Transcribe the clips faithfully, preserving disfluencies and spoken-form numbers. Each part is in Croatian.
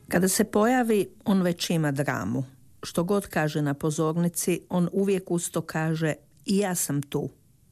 Kada se pojavi, on već ima dramu. Što god kaže na pozornici, on uvijek usto kaže i ja sam tu.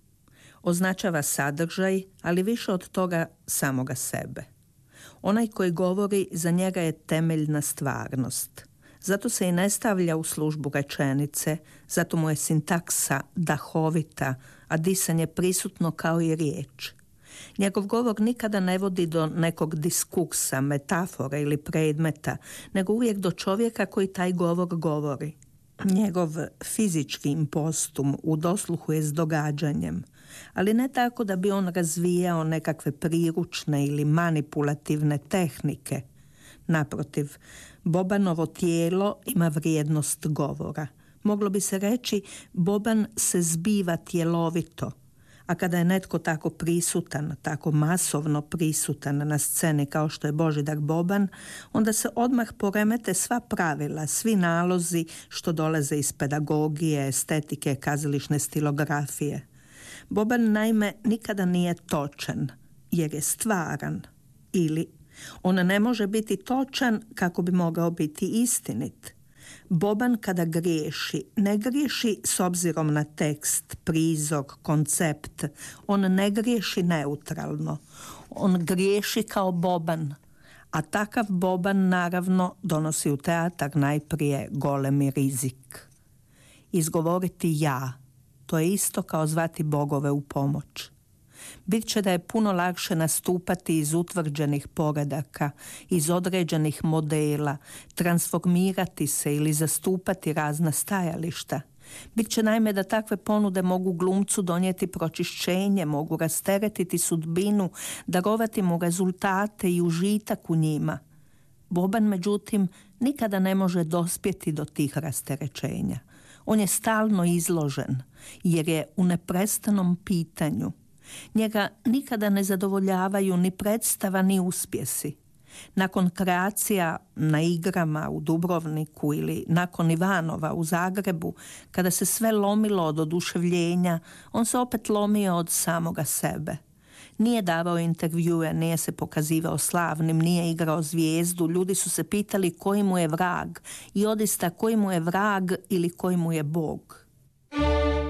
Označava sadržaj, ali više od toga samoga sebe. Onaj koji govori, za njega je temeljna stvarnost. Zato se i ne stavlja u službu rečenice, zato mu je sintaksa dahovita, a disanje prisutno kao i riječ. Njegov govor nikada ne vodi do nekog diskursa, metafore ili predmeta, nego uvijek do čovjeka koji taj govor govori. Njegov fizički impostum u dosluhu je s događanjem, ali ne tako da bi on razvijao nekakve priručne ili manipulativne tehnike. Naprotiv, Bobanovo tijelo ima vrijednost govora. Moglo bi se reći, Boban se zbiva tjelovito, a kada je netko tako prisutan, tako masovno prisutan na sceni kao što je Božidar Boban, onda se odmah poremete sva pravila, svi nalozi što dolaze iz pedagogije, estetike, kazališne stilografije. Boban naime nikada nije točan, jer je stvaran, ili on ne može biti točan kako bi mogao biti istinit. Boban kada griješi, ne griješi s obzirom na tekst, prizor, koncept. On ne griješi neutralno. On griješi kao Boban. A takav Boban naravno donosi u teatar najprije golemi rizik. Izgovoriti ja, to je isto kao zvati bogove u pomoć. Bit će da je puno lakše nastupati iz utvrđenih poredaka, iz određenih modela, transformirati se ili zastupati razna stajališta. Bit će naime da takve ponude mogu glumcu donijeti pročišćenje, mogu rasteretiti sudbinu, darovati mu rezultate i užitak u njima. Boban, međutim, nikada ne može dospjeti do tih rasterećenja. On je stalno izložen, jer je u neprestanom pitanju. Njega nikada ne zadovoljavaju ni predstava ni uspjesi. Nakon kreacija na igrama u Dubrovniku ili nakon Ivanova u Zagrebu, kada se sve lomilo od oduševljenja, on se opet lomio od samoga sebe. Nije davao intervjue, nije se pokazivao slavnim, nije igrao zvijezdu, ljudi su se pitali koji mu je vrag i odista koji mu je vrag ili koji mu je Bog.